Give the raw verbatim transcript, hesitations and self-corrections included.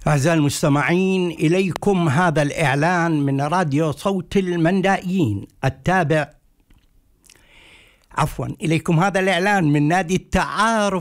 أعزائي المستمعين، إليكم هذا الإعلان من راديو صوت المندائيين التابع عفوا إليكم هذا الإعلان من نادي التعارف